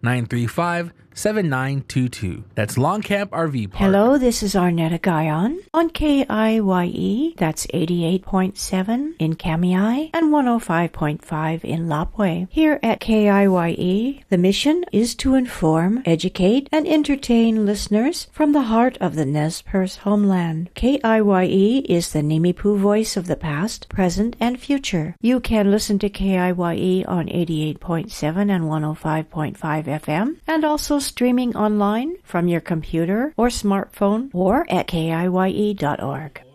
935-7922. That's Long Camp RV Park. Hello, this is Arnetta Guyon on KIYE. That's 88.7 in Kamiai and 105.5 in Lapwai. Here at KIYE, the mission is to inform, educate, and entertain listeners from the heart of the Nez Perce homeland. KIYE is the Nimipu voice of the past, present, and future. You can listen to KIYE on 88.7 and 105.5 FM, and also streaming online from your computer or smartphone or at KIYE.org.